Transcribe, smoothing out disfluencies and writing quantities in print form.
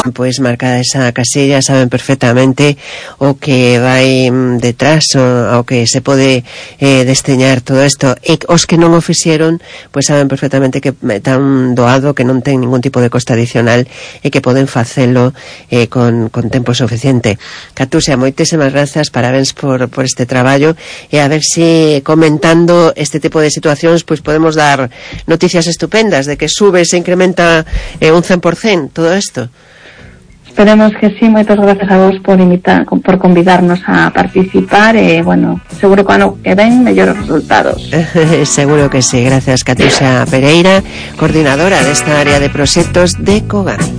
pois marcada esa casella, saben perfectamente o que vai detrás, ao que se pode desteñar todo isto, e os que non o fixeron pois saben perfectamente que tan doado, que non ten ningún tipo de coste adicional e que poden facelo con tempo suficiente. Catuxa, moitísimas grazas, parabéns por este traballo, e a ver se comentando este tipo de situacións pois podemos dar noticias estupendas de que sube, se incrementa un 100% todo isto. Esperemos que sí, moitas gracias a vos por convidarnos a participar e, bueno, seguro que ano que ven mellores resultados. Seguro que sí, gracias Catuxa Pereira, coordinadora desta área de proxectos de COGAN.